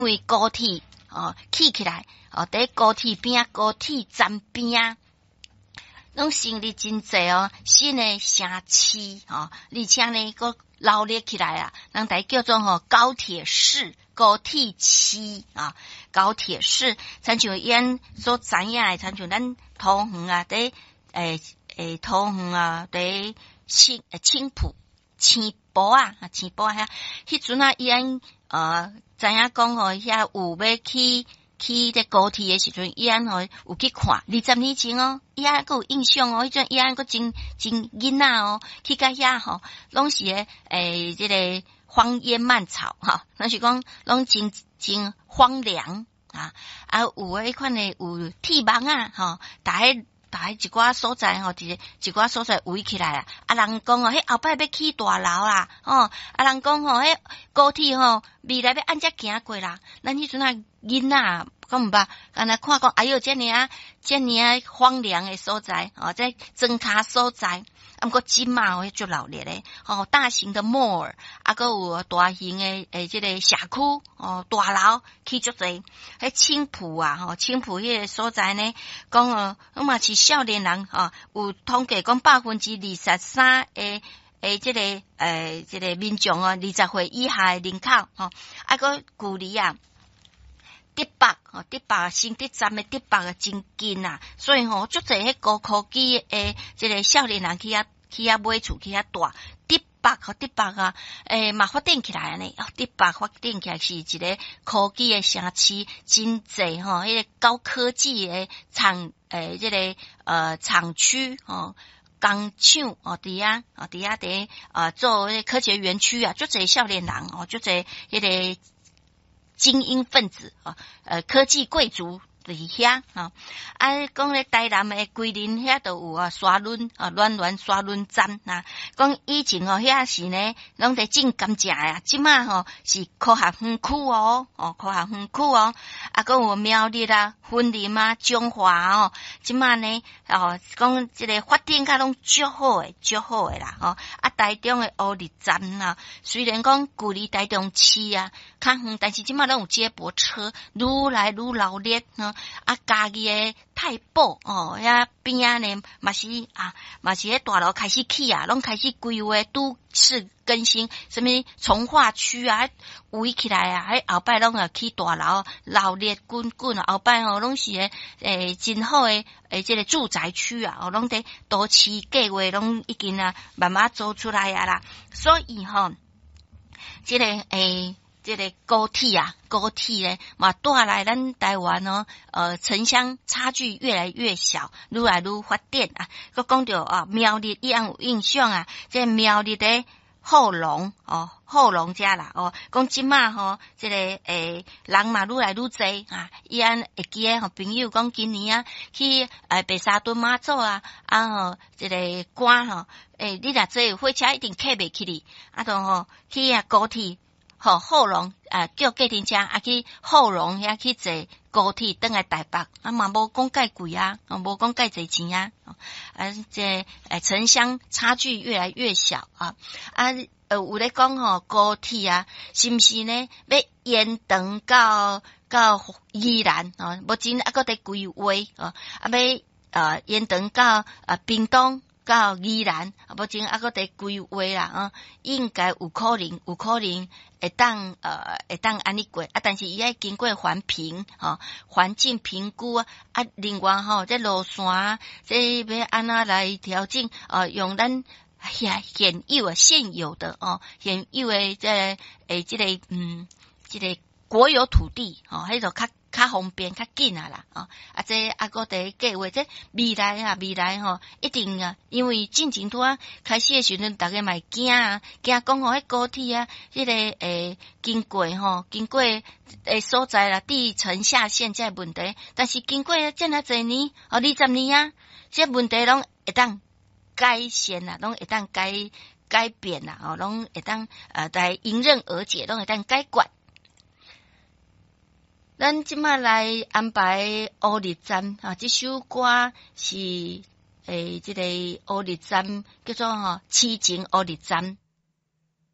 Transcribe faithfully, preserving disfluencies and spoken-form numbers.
为高铁哦起起来哦，伫高铁边、高铁站边，拢成立真济哦新的城市哦，而且呢个闹热起来啊，人哋叫做吼、哦、高铁市、高铁市啊，高铁市，亲像因所知影诶，亲像咱桃园啊，伫诶诶桃园啊，伫青诶青浦、青埔啊、青埔啊，迄阵啊，因呃知影讲吼，遐有要去。去这高铁的时阵，伊安吼有去看，二十年前哦，伊安个有印象哦，迄阵伊安个真真囡仔哦，去到遐吼，拢是诶诶，这个荒烟蔓草哈，拢是讲拢真真荒凉啊，啊有诶款诶有铁网啊，吼，大迄大迄一寡所在吼，伫一寡所在围起来啊，啊人讲哦，迄后摆要起大楼啦，哦，啊人讲吼，迄高铁吼未来要安怎行过啦，咱迄阵啊。囡仔讲毋捌，安尼看讲，哎哟，遮尔啊，遮尔啊荒凉诶所在，哦，在砖骹所在，啊，毋过即嘛哦，足闹热诶，哦，大型的 mall， 啊，个有大型诶诶，即个社区，哦，大楼去足济，迄青浦啊，吼，青浦迄个所在呢，讲哦，咁嘛是少年人，哦，有统计讲百分之二十三诶。诶，即、這个诶，即、這个民众哦，二十岁以下诶人口，吼，啊个距离啊。迪北吼，迪北新迪站的迪北啊，真近啊，所以吼，足侪迄高科技诶，即个少年人去遐去遐买厝去遐住，迪北吼，迪北啊，诶嘛发展起来呢，哦，迪北发展起来是一个科技诶城市，真济吼，迄个高科技诶厂诶，即个呃厂区吼。工厂哦，伫遐哦，伫遐伫呃做科学园区啊，足侪少年人哦，足侪迄个。精英分子啊，呃，科技贵族伫遐啊，啊，讲咧台南诶桂林遐都有啊，沙轮啊，暖暖沙轮站啊，讲以前哦，遐是呢，拢在种甘蔗啊，即马吼是科学园区哦，哦，科学园区哦，啊，佮有苗栗啊、云林啊、中华哦，即马呢，哦，讲即个发展甲拢足好诶，足好诶啦，吼，啊，台中诶乌日站啊，虽然讲距离台中市啊较远，但是即马拢有接驳车，愈来愈闹热吼。啊，家己诶太保哦，遐边啊呢，嘛是啊，嘛是迄大楼开始起啊，拢开始规划都市更新，什么从化区啊，围起来啊，迄后摆拢要起大楼，闹热滚滚啊，后摆吼拢是诶诶真好诶诶，即个住宅区啊，哦，拢伫都市计划拢已经啊慢慢做出来啊啦，所以吼，即个诶。这个高铁啊，高铁咧，嘛带来咱台湾哦，呃，城乡差距越来越小，愈来愈发展啊。佮讲到啊，苗栗一样有印象啊，这苗栗的后龙哦，后龙家啦哦，讲即马吼，这个诶人嘛愈来愈济啊，伊安会记诶吼朋友讲今年啊去诶白沙屯妈祖啊，啊吼，这个关吼，诶，你若坐火车一定客袂起哩，啊，都吼去啊高鐵。吼后龙啊，叫计程车啊去后龙遐去坐高铁登来台北，啊嘛无讲介贵啊，啊无讲介济钱啊，啊这诶城乡差距越来越小啊啊呃有咧讲吼高铁啊，是毋是呢？要延长到到宜兰啊，目前啊搁伫规划啊，啊要呃延长到啊屏东。到宜兰，啊，目前啊个伫规划啦，啊，应该有可能，有可能会当呃会当安尼过，啊，但是伊要经过环评，吼，环境评估啊，啊，另外吼，这路线，这要安怎来调整，呃，用咱现现有啊现有的哦，现有诶这诶这个嗯，这个国有土地，吼，迄个较。较方便、较紧啊啦，哦，啊，这啊个伫计划，这未来啊，未来吼，一定啊，因为进前拄啊开始诶时阵，逐个嘛会惊啊，惊讲吼，迄高铁啊，迄、那个诶经过吼，经过诶所在啦，地层下陷这问题，但是经过这么侪年，哦，二十年啊，这问题拢会当改善啦，拢会当改改变啦，哦，拢会当呃来迎刃而解，拢会当解决。咱即马来安排乌日站啊，这首歌是诶，这个乌日站叫做吼痴情乌日站。